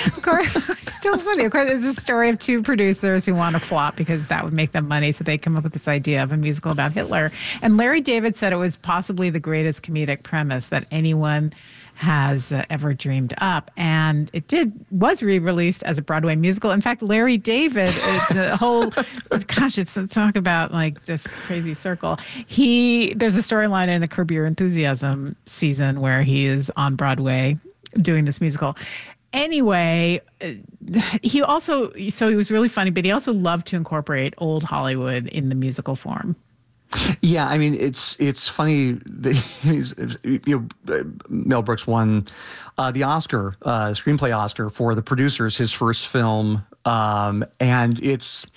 Of course, it's still funny. Of course, it's a story of two producers who want to flop because that would make them money. So they come up with this idea of a musical about Hitler. And Larry David said it was possibly the greatest comedic premise that anyone has ever dreamed up. And was re-released as a Broadway musical. In fact, Larry David, it's a whole, gosh, it's talk about like this crazy circle. There's a storyline in a Curb Your Enthusiasm season where he is on Broadway doing this musical. Anyway, he was really funny, but he also loved to incorporate old Hollywood in the musical form. Yeah, I mean, it's funny that Mel Brooks won the Oscar, screenplay Oscar for The Producers, his first film, and it's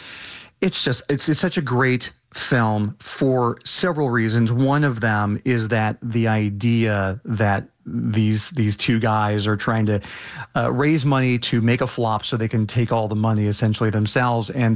such a great film for several reasons. One of them is that the idea that these two guys are trying to raise money to make a flop so they can take all the money essentially themselves, and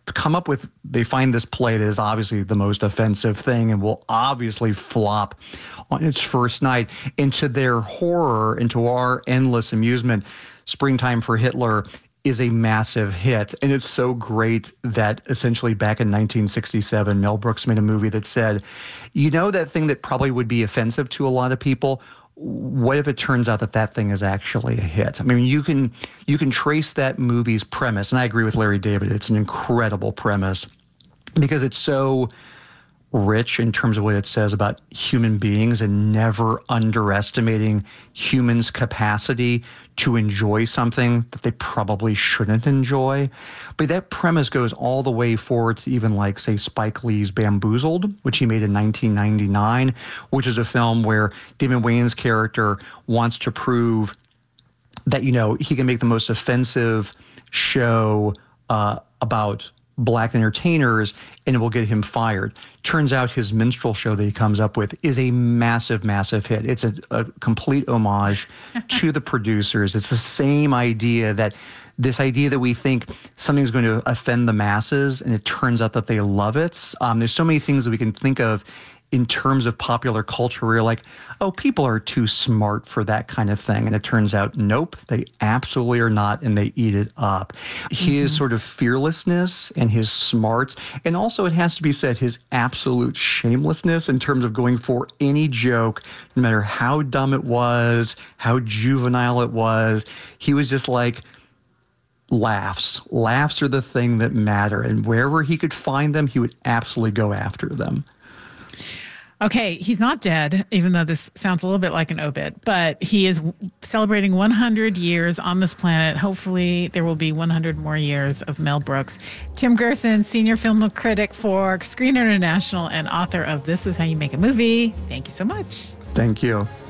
they find this play that is obviously the most offensive thing and will obviously flop on its first night. And to their horror and to our endless amusement, Springtime for Hitler is a massive hit. And it's so great that essentially back in 1967, Mel Brooks made a movie that said, you know, that thing that probably would be offensive to a lot of people, what if it turns out that thing is actually a hit? I mean, you can trace that movie's premise, and I agree with Larry David, it's an incredible premise because it's so rich in terms of what it says about human beings and never underestimating humans' capacity to enjoy something that they probably shouldn't enjoy. But that premise goes all the way forward to even like, say, Spike Lee's Bamboozled, which he made in 1999, which is a film where Damon Wayans' character wants to prove that, you know, he can make the most offensive show about black entertainers and it will get him fired. Turns out his minstrel show that he comes up with is a massive, massive hit. It's a complete homage to The Producers. It's the same idea that we think something's going to offend the masses and it turns out that they love it. There's so many things that we can think of in terms of popular culture where you're like, oh, people are too smart for that kind of thing. And it turns out, nope, they absolutely are not, and they eat it up. His sort of fearlessness and his smarts, and also it has to be said, his absolute shamelessness in terms of going for any joke, no matter how dumb it was, how juvenile it was. He was just like, laughs. Laughs are the thing that matter. And wherever he could find them, he would absolutely go after them. Okay, he's not dead, even though this sounds a little bit like an obit, but he is celebrating 100 years on this planet. Hopefully there will be 100 more years of Mel Brooks. Tim Gerson, senior film critic for Screen International and author of This Is How You Make a Movie. Thank you so much. Thank you.